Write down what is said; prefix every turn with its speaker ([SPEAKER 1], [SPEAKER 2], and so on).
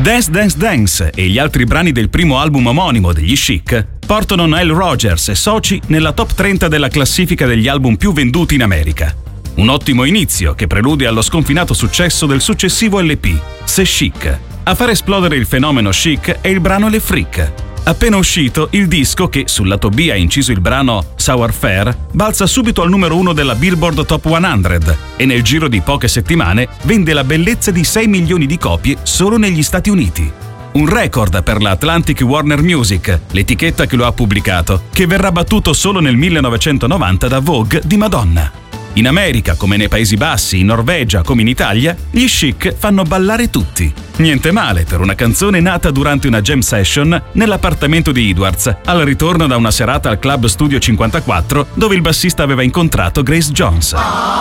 [SPEAKER 1] Dance Dance Dance e gli altri brani del primo album omonimo degli Chic portano Nile Rodgers e soci nella top 30 della classifica degli album più venduti in America. Un ottimo inizio che prelude allo sconfinato successo del successivo LP, C'est Chic. A far esplodere il fenomeno chic è il brano Le Freak. Appena uscito, il disco, che sul lato B ha inciso il brano Sour Fair, balza subito al numero 1 della Billboard Top 100 e nel giro di poche settimane vende la bellezza di 6 milioni di copie solo negli Stati Uniti. Un record per la Atlantic Warner Music, l'etichetta che lo ha pubblicato, che verrà battuto solo nel 1990 da Vogue di Madonna. In America, come nei Paesi Bassi, in Norvegia, come in Italia, gli Chic fanno ballare tutti. Niente male per una canzone nata durante una jam session nell'appartamento di Edwards, al ritorno da una serata al Club Studio 54 dove il bassista aveva incontrato Grace Jones.